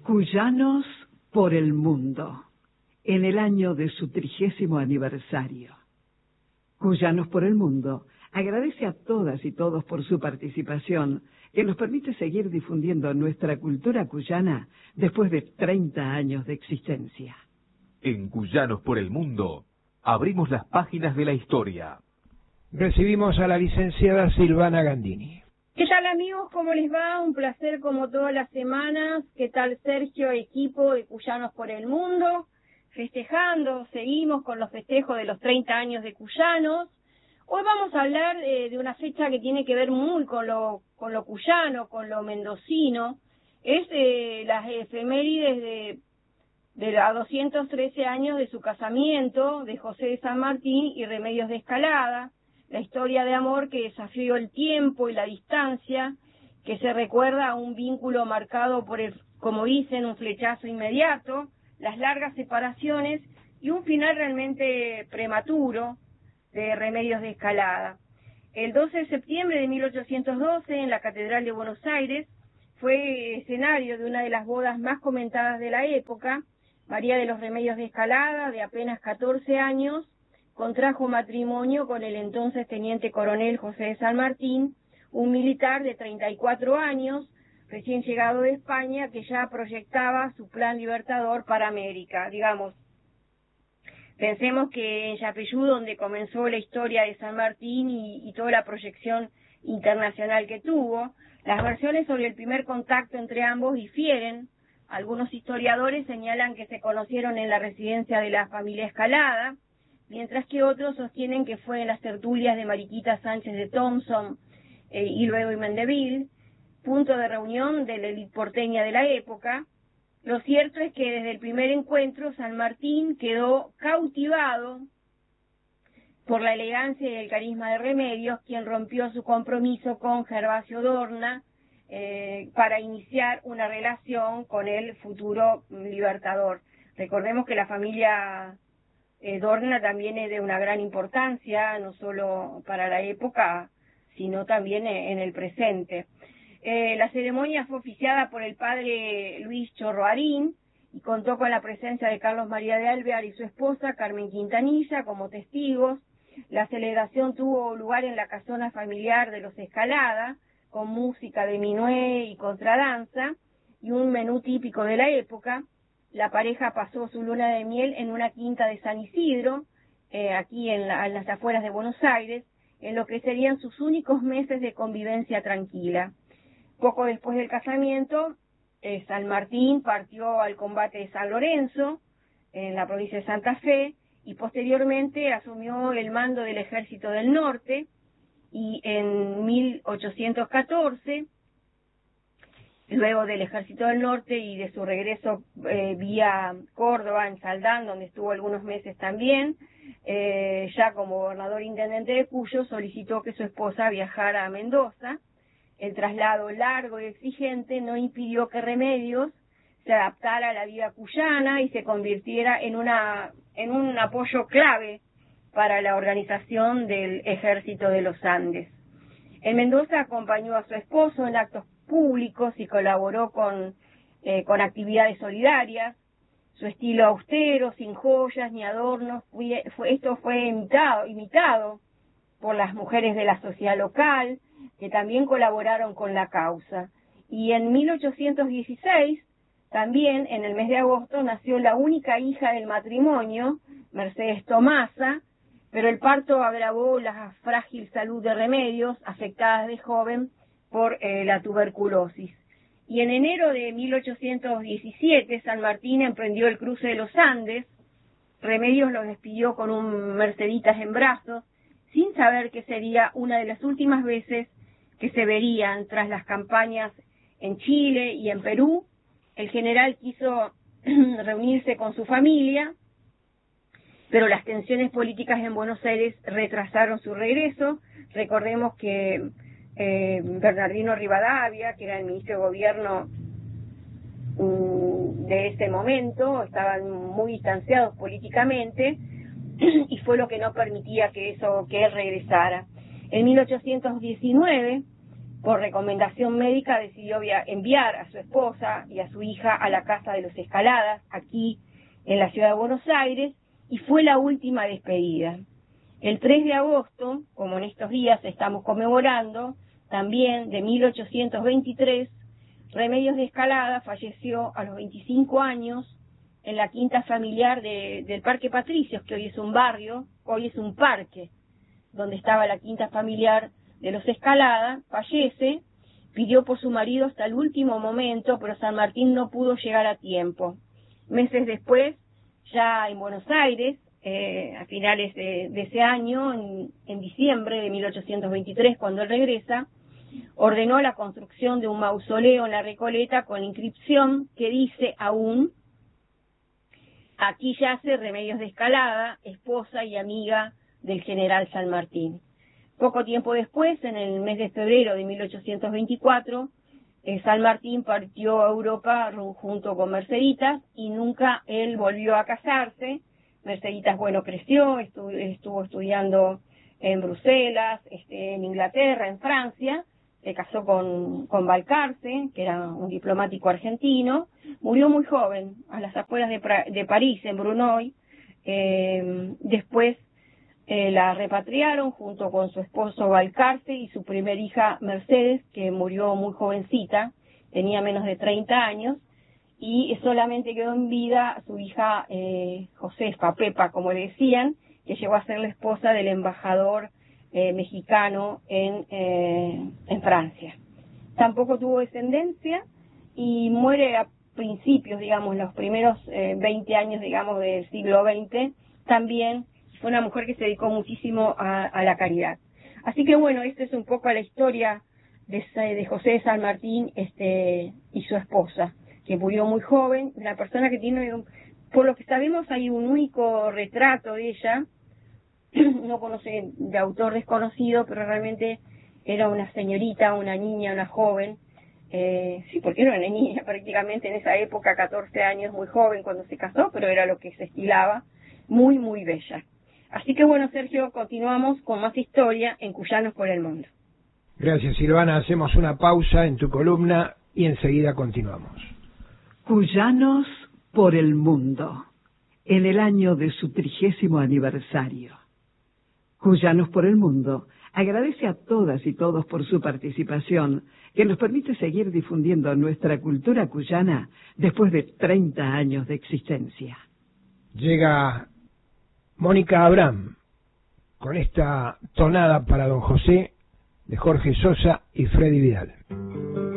Cuyanos por el mundo, en el año de su 30º aniversario. Cuyanos por el mundo agradece a todas y todos por su participación, que nos permite seguir difundiendo nuestra cultura cuyana después de 30 años de existencia. En Cuyanos por el mundo, abrimos las páginas de la historia. Recibimos a la licenciada Silvana Gandini. ¿Qué tal, amigos? ¿Cómo les va? Un placer como todas las semanas. ¿Qué tal, Sergio, equipo de Cuyanos por el mundo? Festejando, seguimos con los festejos de los 30 años de Cuyanos. Hoy vamos a hablar de una fecha que tiene que ver muy con lo cuyano, con lo mendocino. Es las efemérides de los 213 años de su casamiento, de José de San Martín y Remedios de Escalada. La historia de amor que desafió el tiempo y la distancia, que se recuerda a un vínculo marcado por como dicen, un flechazo inmediato, las largas separaciones y un final realmente prematuro de Remedios de Escalada. El 12 de septiembre de 1812, en la Catedral de Buenos Aires, fue escenario de una de las bodas más comentadas de la época. María de los Remedios de Escalada, de apenas 14 años, contrajo matrimonio con el entonces teniente coronel José de San Martín, un militar de 34 años, recién llegado de España, que ya proyectaba su plan libertador para América. Digamos, pensemos que en Yapeyú, donde comenzó la historia de San Martín y toda la proyección internacional que tuvo, las versiones sobre el primer contacto entre ambos difieren. Algunos historiadores señalan que se conocieron en la residencia de la familia Escalada, mientras que otros sostienen que fue en las tertulias de Mariquita Sánchez de Thompson y luego en Mendeville, punto de reunión de la élite porteña de la época. Lo cierto es que desde el primer encuentro San Martín quedó cautivado por la elegancia y el carisma de Remedios, quien rompió su compromiso con Gervasio Dorna para iniciar una relación con el futuro libertador. Recordemos que la familia Dorna también es de una gran importancia, no solo para la época, sino también en el presente. La ceremonia fue oficiada por el padre Luis Chorroarín y contó con la presencia de Carlos María de Alvear y su esposa Carmen Quintanilla como testigos. La celebración tuvo lugar en la casona familiar de los Escalada, con música de minué y contradanza y un menú típico de la época. La pareja pasó su luna de miel en una quinta de San Isidro, aquí en las afueras de Buenos Aires, en lo que serían sus únicos meses de convivencia tranquila. Poco después del casamiento, San Martín partió al combate de San Lorenzo, en la provincia de Santa Fe, y posteriormente asumió el mando del Ejército del Norte, y en 1814, luego del Ejército del Norte y de su regreso vía Córdoba, en Saldán, donde estuvo algunos meses también, ya como gobernador intendente de Cuyo, solicitó que su esposa viajara a Mendoza. El traslado largo y exigente no impidió que Remedios se adaptara a la vida cuyana y se convirtiera en un apoyo clave para la organización del Ejército de los Andes. En Mendoza acompañó a su esposo en actos públicos y colaboró con actividades solidarias. Su estilo austero, sin joyas ni adornos, esto fue imitado por las mujeres de la sociedad local, que también colaboraron con la causa. Y en 1816, también en el mes de agosto, nació la única hija del matrimonio, Mercedes Tomasa, pero el parto agravó la frágil salud de Remedios, afectada de joven por la tuberculosis. Y en enero de 1817, San Martín emprendió el cruce de los Andes. Remedios lo despidió con un Merceditas en brazos, sin saber que sería una de las últimas veces que se verían tras las campañas en Chile y en Perú. El general quiso reunirse con su familia, pero las tensiones políticas en Buenos Aires retrasaron su regreso. Recordemos que Bernardino Rivadavia, que era el ministro de Gobierno de ese momento, estaban muy distanciados políticamente y fue lo que no permitía que él regresara. En 1819 Por recomendación médica decidió enviar a su esposa y a su hija a la casa de los Escaladas, aquí en la ciudad de Buenos Aires, y fue la última despedida. El 3 de agosto, como en estos días estamos conmemorando, también de 1823, Remedios de Escalada falleció a los 25 años en la quinta familiar del Parque Patricios, que hoy es un barrio, hoy es un parque, donde estaba la quinta familiar de los Escalada. Fallece, pidió por su marido hasta el último momento, pero San Martín no pudo llegar a tiempo. Meses después, ya en Buenos Aires, a finales de ese año, en diciembre de 1823, cuando él regresa, ordenó la construcción de un mausoleo en la Recoleta con la inscripción que dice aún: aquí yace Remedios de Escalada, esposa y amiga del general San Martín. Poco tiempo después, en el mes de febrero de 1824, San Martín partió a Europa junto con Merceditas y nunca él volvió a casarse. Merceditas, bueno, creció, estuvo estudiando en Bruselas, en Inglaterra, en Francia, se casó con Balcarce, que era un diplomático argentino, murió muy joven, a las afueras de París, en Brunoy. Después la repatriaron junto con su esposo Balcarce y su primer hija Mercedes, que murió muy jovencita, tenía menos de 30 años, y solamente quedó en vida su hija Josefa, Pepa, como le decían, que llegó a ser la esposa del embajador mexicano en Francia. Tampoco tuvo descendencia y muere a principios, digamos, los primeros 20 años, digamos, del siglo XX. También fue una mujer que se dedicó muchísimo a la caridad. Así que bueno, esta es un poco la historia de José de San Martín y su esposa, que murió muy joven, una persona que tiene, por lo que sabemos, hay un único retrato de ella, no conoce, de autor desconocido, pero realmente era una señorita, una niña, una joven, sí, porque era una niña prácticamente en esa época, 14 años, muy joven cuando se casó, pero era lo que se estilaba, muy, muy bella. Así que bueno, Sergio, continuamos con más historia en Cuyanos por el Mundo. Gracias, Silvana. Hacemos una pausa en tu columna y enseguida continuamos. Cuyanos por el Mundo, en el año de su 30º aniversario. Cuyanos por el Mundo agradece a todas y todos por su participación, que nos permite seguir difundiendo nuestra cultura cuyana después de 30 años de existencia. Llega Mónica Abraham con esta tonada para Don José de Jorge Sosa y Freddy Vidal.